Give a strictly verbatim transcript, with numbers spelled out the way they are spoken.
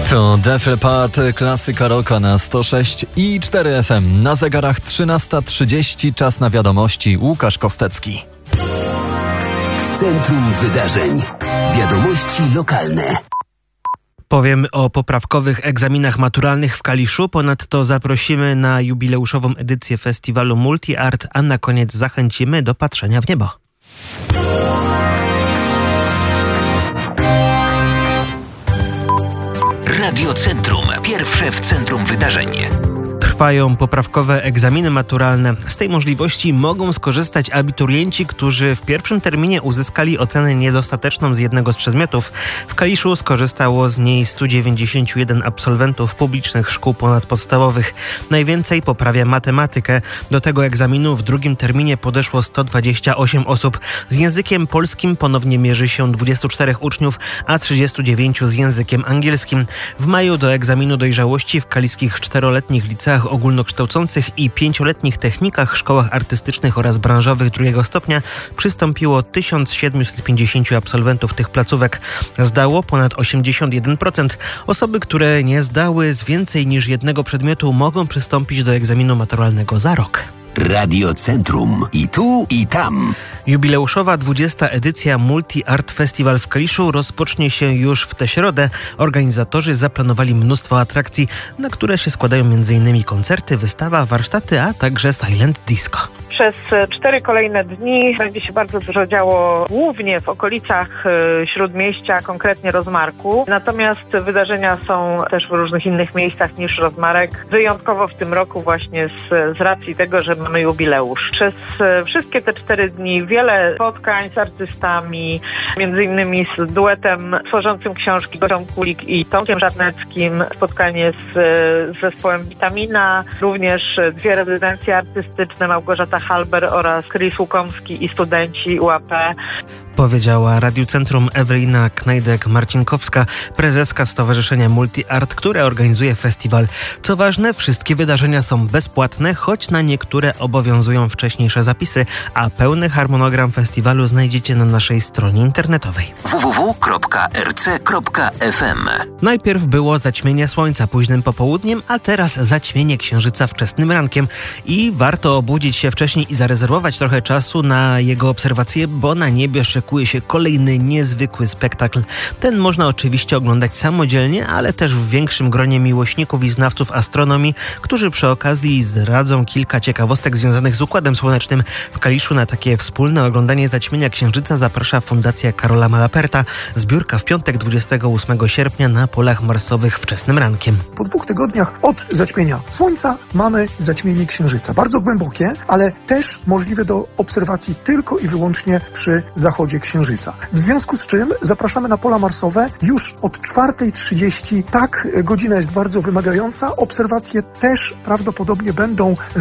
To Def Leppard, klasyka rocka na sto sześć i cztery F M. Na zegarach trzynasta trzydzieści, czas na wiadomości. Łukasz Kostecki. W centrum wydarzeń. Wiadomości lokalne. Powiem o poprawkowych egzaminach maturalnych w Kaliszu. Ponadto zaprosimy na jubileuszową edycję festiwalu Multi-Art, a na koniec zachęcimy do patrzenia w niebo. Radio Centrum. Pierwsze w centrum wydarzeń. Trwają poprawkowe egzaminy maturalne. Z tej możliwości mogą skorzystać abiturienci, którzy w pierwszym terminie uzyskali ocenę niedostateczną z jednego z przedmiotów. W Kaliszu skorzystało z niej sto dziewięćdziesiąt jeden absolwentów publicznych szkół ponadpodstawowych. Najwięcej poprawia matematykę. Do tego egzaminu w drugim terminie podeszło sto dwadzieścia osiem osób. Z językiem polskim ponownie mierzy się dwudziestu czterech uczniów, a trzydziestu dziewięciu z językiem angielskim. W maju do egzaminu dojrzałości w kaliskich czteroletnich liceach ogólnokształcących i pięcioletnich technikach, szkołach artystycznych oraz branżowych drugiego stopnia przystąpiło tysiąc siedemset pięćdziesięciu absolwentów tych placówek. Zdało ponad osiemdziesiąt jeden procent. Osoby, które nie zdały z więcej niż jednego przedmiotu, mogą przystąpić do egzaminu maturalnego za rok. Radio Centrum. I tu, i tam. Jubileuszowa dwudziesta edycja Multi-Art Festival w Kaliszu rozpocznie się już w tę środę. Organizatorzy zaplanowali mnóstwo atrakcji, na które się składają m.in. koncerty, wystawa, warsztaty, a także silent disco. Przez cztery kolejne dni będzie się bardzo dużo działo, głównie w okolicach Śródmieścia, konkretnie Rozmarku. Natomiast wydarzenia są też w różnych innych miejscach niż Rozmarek. Wyjątkowo w tym roku właśnie z, z racji tego, że mamy jubileusz. Przez wszystkie te cztery dni wiele spotkań z artystami, między innymi z duetem tworzącym książki Gosią Kulik i Tomkiem Żarneckim. Spotkanie z, z zespołem Witamina. Również dwie rezydencje artystyczne, Małgorzata Halber oraz Chris Łukomski i studenci U A P. Powiedziała Radiu Centrum Ewelina Knajdek-Marcinkowska, prezeska Stowarzyszenia Multi-Art, które organizuje festiwal. Co ważne, wszystkie wydarzenia są bezpłatne, choć na niektóre obowiązują wcześniejsze zapisy, a pełny harmonogram festiwalu znajdziecie na naszej stronie internetowej. w w w kropka r c kropka f m. Najpierw było zaćmienie słońca późnym popołudniem, a teraz zaćmienie księżyca wczesnym rankiem. I warto obudzić się wcześniej i zarezerwować trochę czasu na jego obserwację, bo na niebie szykuje się kolejny niezwykły spektakl. Ten można oczywiście oglądać samodzielnie, ale też w większym gronie miłośników i znawców astronomii, którzy przy okazji zdradzą kilka ciekawostek związanych z Układem Słonecznym. W Kaliszu na takie wspólne oglądanie zaćmienia księżyca zaprasza Fundacja Karola Malaperta. Zbiórka w piątek dwudziestego ósmego sierpnia na polach marsowych wczesnym rankiem. Po dwóch tygodniach od zaćmienia słońca mamy zaćmienie księżyca. Bardzo głębokie, ale też możliwe do obserwacji tylko i wyłącznie przy zachodzie księżyca. W związku z czym zapraszamy na pola marsowe już od czwartej trzydzieści. Tak, godzina jest bardzo wymagająca. Obserwacje też prawdopodobnie będą